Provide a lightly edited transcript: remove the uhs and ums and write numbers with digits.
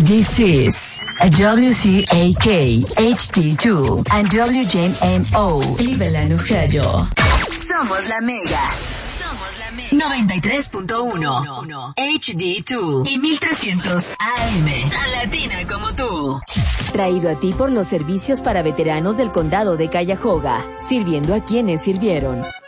This is a WCAK HD2 and WJMO Cleveland, Ohio. Somos la Mega. 93.1 HD2 y 1300 AM. Tan latina como tú. Traído a ti por los servicios para veteranos del condado de Cuyahoga, sirviendo a quienes sirvieron.